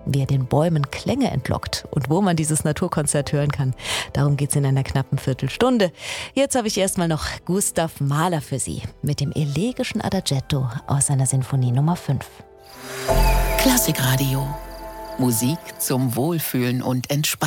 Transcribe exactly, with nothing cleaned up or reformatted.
wie er den Bäumen Klänge entlockt und wo man dieses Naturkonzert hören kann. Darum geht's in einer knappen Viertelstunde. Jetzt habe ich erstmal noch Gustav Mahler für Sie mit dem elegischen Adagietto aus seiner Sinfonie Nummer fünf. Klassikradio. Musik zum Wohlfühlen und Entspannen.